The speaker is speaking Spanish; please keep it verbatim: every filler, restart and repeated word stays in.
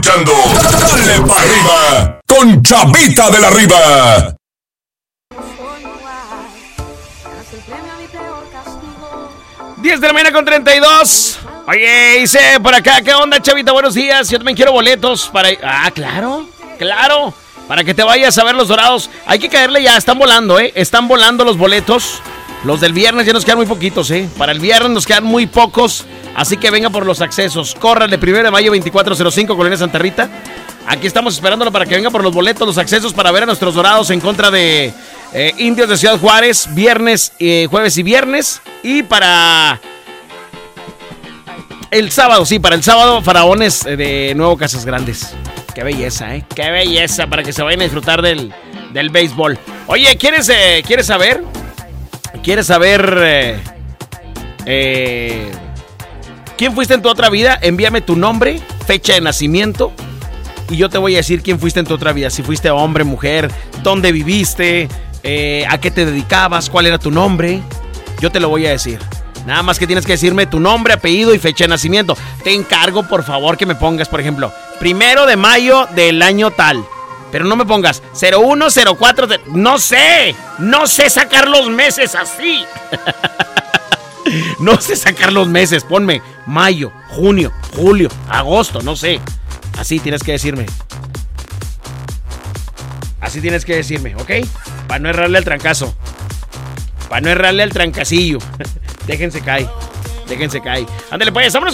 Dale para arriba con Chapita de la Riva. diez de la mañana con treinta y dos. Oye, dice por acá, ¿qué onda, Chavita? Buenos días. Yo también quiero boletos para... Ah, claro, claro. Para que te vayas a ver los Dorados. Hay que caerle ya, están volando, ¿eh? Están volando los boletos. Los del viernes ya nos quedan muy poquitos, ¿eh? Para el viernes nos quedan muy pocos. Así que venga por los accesos. Córrale, primero de mayo, veinticuatro cero cinco, Colonia Santa Rita. Aquí estamos esperándolo para que venga por los boletos, los accesos para ver a nuestros Dorados en contra de eh, Indios de Ciudad Juárez. Viernes, eh, jueves y viernes. Y para... El sábado, sí, para el sábado, Faraones de Nuevo Casas Grandes. Qué belleza, ¿eh? Qué belleza para que se vayan a disfrutar del, del béisbol. Oye, ¿quieres, eh, ¿quieres saber? ¿Quieres saber eh, eh, quién fuiste en tu otra vida? Envíame tu nombre, fecha de nacimiento y yo te voy a decir quién fuiste en tu otra vida. Si fuiste hombre, mujer, dónde viviste, eh, a qué te dedicabas, cuál era tu nombre. Yo te lo voy a decir. Nada más que tienes que decirme tu nombre, apellido y fecha de nacimiento. Te encargo, por favor, que me pongas, por ejemplo, primero de mayo del año tal. Pero no me pongas cero uno, cero cuatro, no sé, no sé sacar los meses así. No sé sacar los meses, ponme mayo, junio, julio, agosto, no sé. Así tienes que decirme. Así tienes que decirme, ¿ok? Para no errarle al trancazo. Para no errarle al trancacillo. Déjense caer, déjense caer. Ándale pues, vámonos.